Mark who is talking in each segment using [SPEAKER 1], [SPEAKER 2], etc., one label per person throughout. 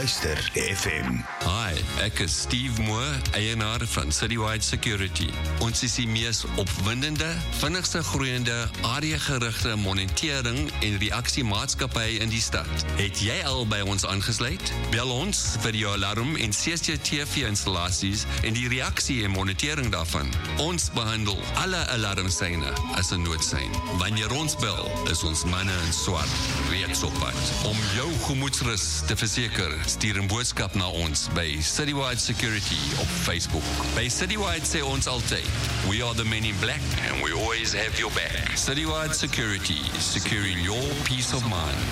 [SPEAKER 1] Luister FM.
[SPEAKER 2] Hi, ek is Steve Moore, eienaar van Citywide Security. Ons is die mees opwindende, vinnigste groeiende, areagerigte monitering en reaksiemaatskappy in die stad. Het jy al by ons aangesluit? Bel ons vir jou alarm en CCTV installasies en die reaksie en monitering daarvan. Ons behandel alle alarmsyne as 'n noodsein. Wanneer ons bel, is ons manne in swart reeds op pad. Om jou gemoedsrus te verseker, stuur 'n boodskap na ons by Citywide Security op Facebook. By Citywide sê ons altyd, we are the men in black and we always have your back. Citywide Security, securing your peace of mind.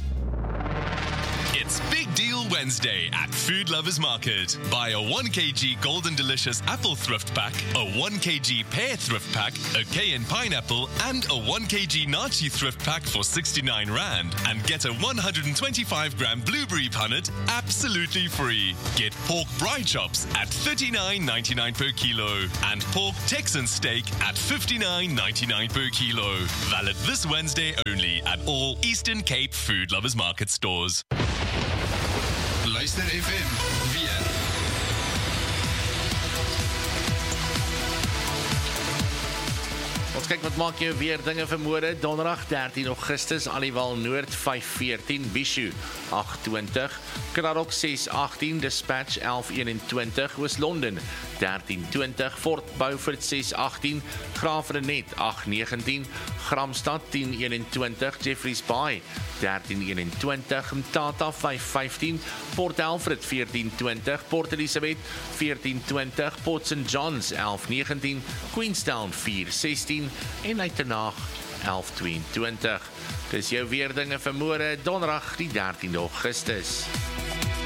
[SPEAKER 3] It's Big Deal Wednesday at Food Lovers Market. Buy a 1 kg Golden Delicious Apple Thrift Pack, a 1 kg Pear Thrift Pack, a Cayenne Pineapple, and a 1 kg Nachi Thrift Pack for 69 Rand. And get a 125-gram Blueberry Punnet absolutely free. Get pork bride chops at $39.99 per kilo. And pork Texan steak at $59.99 per kilo. Valid this Wednesday only at all Eastern Cape Food Lovers Market stores.
[SPEAKER 1] Luister FM weer.
[SPEAKER 4] Ons kyk wat maak jou weer dinge vir môre, donderdag 13 Augustus, Aliwal Noord 5:14, Bishu 8:20, Kraddock 6:18, Dispatch 11:21, Oos-London 13:20, Fort Beaufort 6:18, Graafrenet 8:19, Gramstad 10:21, Jeffreys Bay 13:21, Mtata 5:15, Port Alfred 14:20, Port Elizabeth 14:20, Port St Johns 11:19, Queenstown 4:16 en Uitenhage 11:22. Dis jou weer dinge vir môre, donderdag die 13de Augustus.